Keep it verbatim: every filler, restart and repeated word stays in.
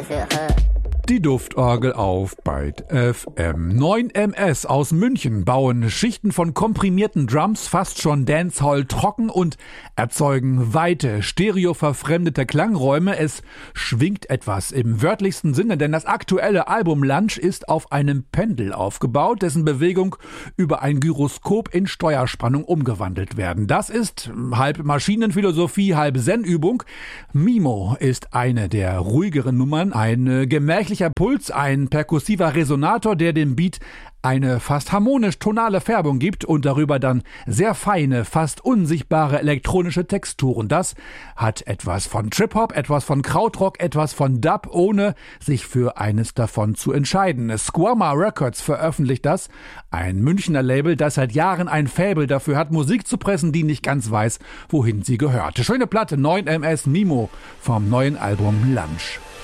Die Duftorgel auf Byte F M. neun M S aus München bauen Schichten von komprimierten Drums fast schon Dancehall trocken und erzeugen weite, stereoverfremdete Klangräume. Es schwingt etwas im wörtlichsten Sinne, denn das aktuelle Album Lunch ist auf einem Pendel aufgebaut, dessen Bewegung über ein Gyroskop in Steuerspannung umgewandelt werden. Das ist halb Maschinenphilosophie, halb Zen-Übung. Mimo ist eine der ruhigeren Nummern, ein gemächlicher Puls, ein perkussiver Resonator, der dem Beat eine fast harmonisch tonale Färbung gibt und darüber dann sehr feine, fast unsichtbare elektronische Texturen. Das hat etwas von Trip-Hop, etwas von Krautrock, etwas von Dub, ohne sich für eines davon zu entscheiden. Squamma Records veröffentlicht das, ein Münchner Label, das seit Jahren ein Faible dafür hat, Musik zu pressen, die nicht ganz weiß, wohin sie gehört. Schöne Platte, neun M S Mimo vom neuen Album Lunch.